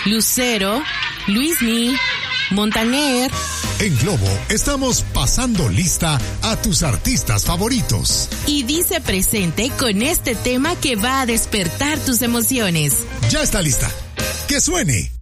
Lucero, Luismi, Montaner. En Globo estamos pasando lista a tus artistas favoritos. Y dice presente con este tema que va a despertar tus emociones. Ya está lista. ¡Que suene!